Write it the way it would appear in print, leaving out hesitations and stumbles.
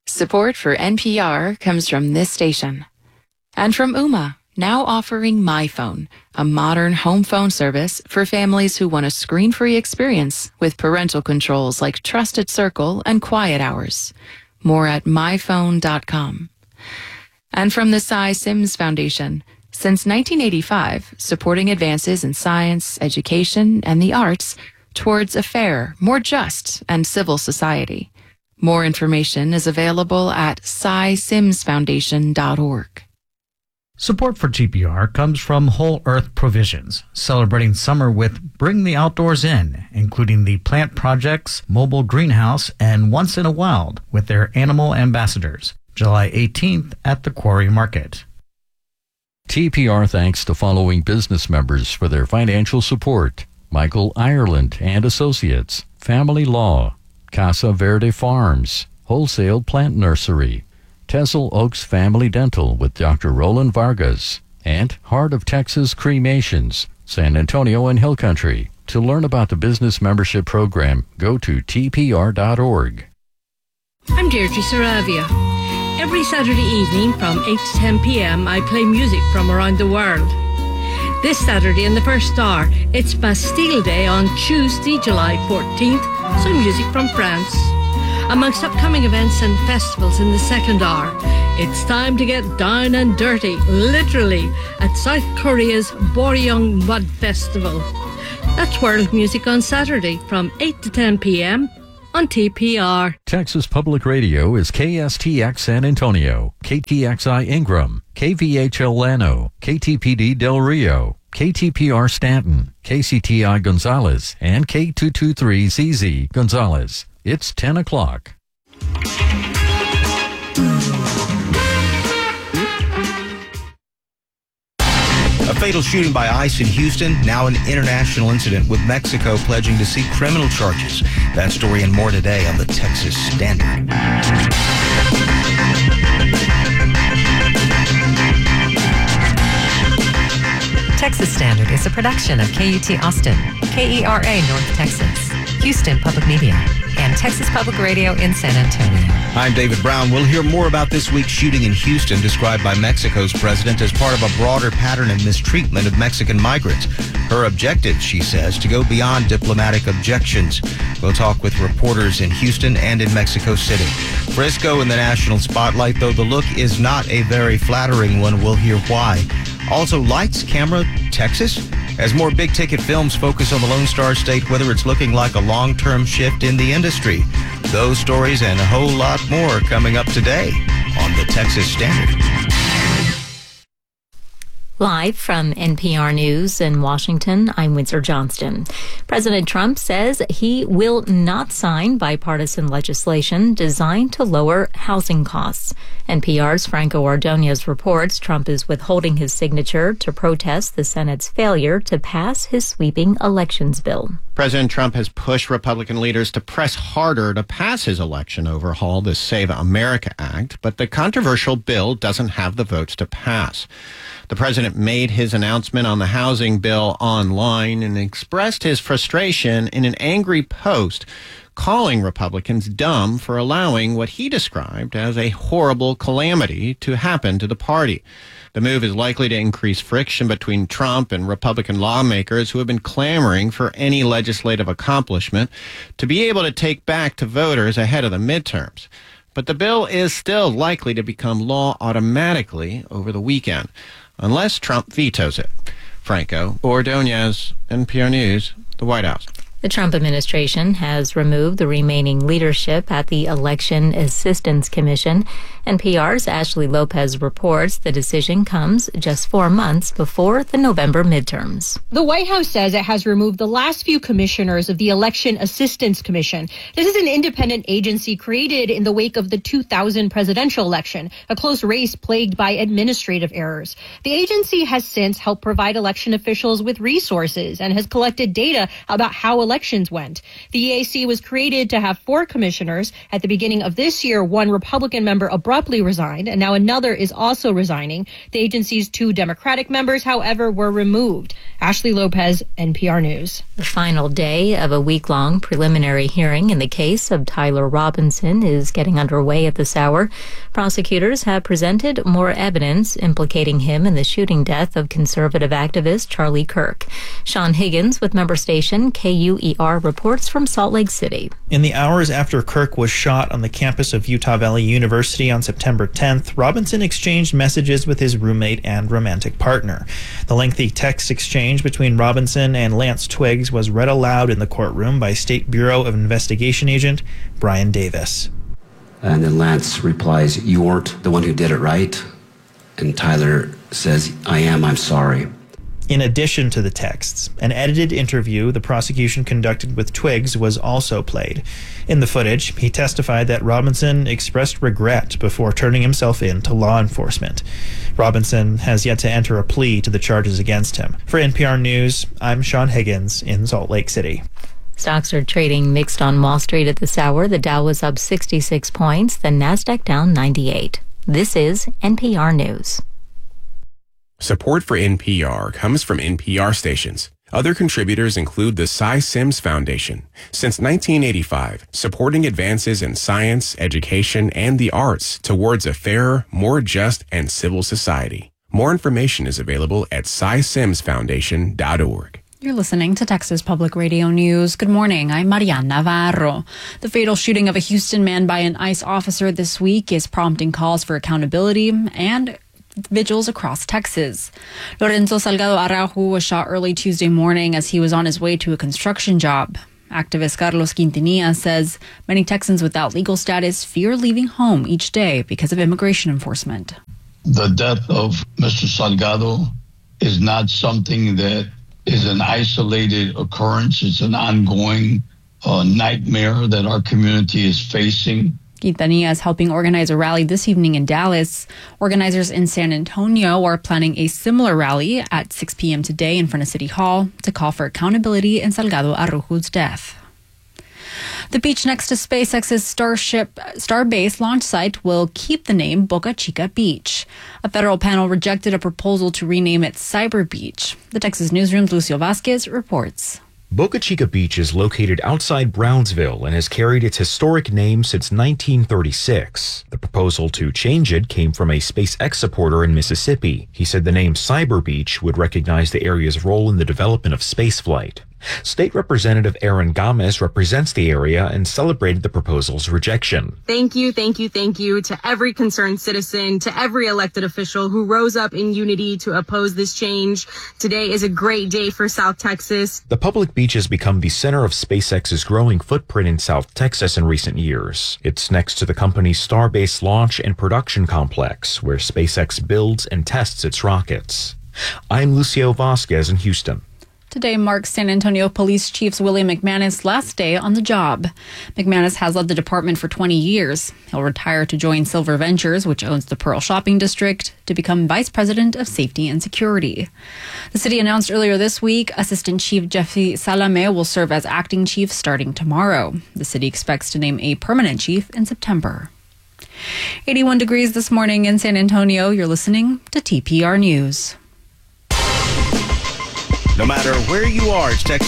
Support for NPR comes from this station. And from Ooma, now offering MyPhone, a modern home phone service for families who want a screen-free experience with parental controls like Trusted Circle and Quiet Hours. More at myphone.com. And from the Cy Sims Foundation, since 1985, supporting advances in science, education, and the arts towards a fair, more just, and civil society. More information is available at cysimsfoundation.org. Support for TPR comes from Whole Earth Provisions, celebrating summer with Bring the Outdoors In, including the Plant Projects, Mobile Greenhouse, and Once in a Wild with their animal ambassadors, July 18th at the Quarry Market. TPR thanks the following business members for their financial support: Michael Ireland and Associates, Family Law, Casa Verde Farms, Wholesale Plant Nursery, Tezel Oaks Family Dental with Dr. Roland Vargas, and Heart of Texas Cremations, San Antonio and Hill Country. To learn about the business membership program, go to tpr.org. I'm Deirdre Saravia. Every Saturday evening from 8 to 10 p.m. I play music from around the world. This Saturday in the first hour, it's Bastille Day on Tuesday, July 14th, so music from France. Amongst upcoming events and festivals in the second hour, it's time to get down and dirty, literally, at South Korea's Boryong Mud Festival. That's world music on Saturday from 8 to 10 p.m. on TPR. Texas Public Radio is KSTX San Antonio, KTXI Ingram, KVHL Llano, KTPD Del Rio, KTPR Stanton, KCTI Gonzales, and K223ZZ Gonzales. It's 10 o'clock. A fatal shooting by ICE in Houston, now an international incident, with Mexico pledging to seek criminal charges. That story and more today on the Texas Standard. Texas Standard is a production of KUT Austin, KERA North Texas, Houston Public Media, and Texas Public Radio in San Antonio. I'm David Brown. We'll hear more about this week's shooting in Houston, described by Mexico's president as part of a broader pattern of mistreatment of Mexican migrants. Her objective, she says, to go beyond diplomatic objections. We'll talk with reporters in Houston and in Mexico City. Frisco in the national spotlight, though the look is not a very flattering one. We'll hear why. Also, Lights, Camera, Texas? As more big-ticket films focus on the Lone Star State, whether it's looking like a long-term shift in the industry. Those stories and a whole lot more coming up today on the Texas Standard. Live from NPR News in Washington, I'm Windsor Johnston. President Trump says he will not sign bipartisan legislation designed to lower housing costs. NPR's Franco Ordonez reports Trump is withholding his signature to protest the Senate's failure to pass his sweeping elections bill. President Trump has pushed Republican leaders to press harder to pass his election overhaul, the Save America Act, but the controversial bill doesn't have the votes to pass. The president made his announcement on the housing bill online and expressed his frustration in an angry post, calling Republicans dumb for allowing what he described as a horrible calamity to happen to the party. The move is likely to increase friction between Trump and Republican lawmakers who have been clamoring for any legislative accomplishment to be able to take back to voters ahead of the midterms. But the bill is still likely to become law automatically over the weekend, unless Trump vetoes it. Franco Ordonez, NPR News, the White House. The Trump administration has removed the remaining leadership at the Election Assistance Commission. NPR's Ashley Lopez reports the decision comes just 4 months before the November midterms. The White House says it has removed the last few commissioners of the Election Assistance Commission. This is an independent agency created in the wake of the 2000 presidential election, a close race plagued by administrative errors. The agency has since helped provide election officials with resources and has collected data about how elections went. The EAC was created to have 4 commissioners. At the beginning of this year, 1 Republican member abruptly resigned, and now another is also resigning. The agency's 2 Democratic members, however, were removed. Ashley Lopez, NPR News. The final day of a week-long preliminary hearing in the case of Tyler Robinson is getting underway at this hour. Prosecutors have presented more evidence implicating him in the shooting death of conservative activist Charlie Kirk. Sean Higgins with member station KUER reports from Salt Lake City. In the hours after Kirk was shot on the campus of Utah Valley University on September 10th, Robinson exchanged messages with his roommate and romantic partner. The lengthy text exchange between Robinson and Lance Twiggs was read aloud in the courtroom by State Bureau of Investigation agent Brian Davis. And then Lance replies, "You weren't the one who did it, right?" And Tyler says, "I am, I'm sorry." In addition to the texts, an edited interview the prosecution conducted with Twiggs was also played. In the footage, he testified that Robinson expressed regret before turning himself in to law enforcement. Robinson has yet to enter a plea to the charges against him. For NPR News, I'm Sean Higgins in Salt Lake City. Stocks are trading mixed on Wall Street at this hour. The Dow was up 66 points, the Nasdaq down 98. This is NPR News. Support for NPR comes from NPR stations. Other contributors include the Cy Sims Foundation. Since 1985, supporting advances in science, education, and the arts towards a fairer, more just, and civil society. More information is available at cysimsfoundation.org. You're listening to Texas Public Radio News. Good morning. I'm Mariana Navarro. The fatal shooting of a Houston man by an ICE officer this week is prompting calls for accountability and vigils across Texas. Lorenzo Salgado Araujo was shot early Tuesday morning as he was on his way to a construction job. Activist Carlos Quintanilla says many Texans without legal status fear leaving home each day because of immigration enforcement. The death of Mr. Salgado is not something that is an isolated occurrence. It's an ongoing nightmare that our community is facing. Quintanilla is helping organize a rally this evening in Dallas. Organizers in San Antonio are planning a similar rally at 6 p.m. today in front of City Hall to call for accountability in Salgado Araujo's death. The beach next to SpaceX's Starbase launch site will keep the name Boca Chica Beach. A federal panel rejected a proposal to rename it Cyber Beach. The Texas Newsroom's Lucio Vasquez reports. Boca Chica Beach is located outside Brownsville and has carried its historic name since 1936. The proposal to change it came from a SpaceX supporter in Mississippi. He said the name Cyber Beach would recognize the area's role in the development of spaceflight. State Representative Erin Gomez represents the area and celebrated the proposal's rejection. Thank you to every concerned citizen, to every elected official who rose up in unity to oppose this change. Today is a great day for South Texas. The public beach has become the center of SpaceX's growing footprint in South Texas in recent years. It's next to the company's Starbase launch and production complex, where SpaceX builds and tests its rockets. I'm Lucio Vasquez in Houston. Today marks San Antonio Police Chief Willie McManus' last day on the job. McManus has led the department for 20 years. He'll retire to join Silver Ventures, which owns the Pearl Shopping District, to become Vice President of Safety and Security. The city announced earlier this week Assistant Chief Jeffy Salame will serve as acting chief starting tomorrow. The city expects to name a permanent chief in September. 81 degrees this morning in San Antonio. You're listening to TPR News. No matter where you are, it's Texas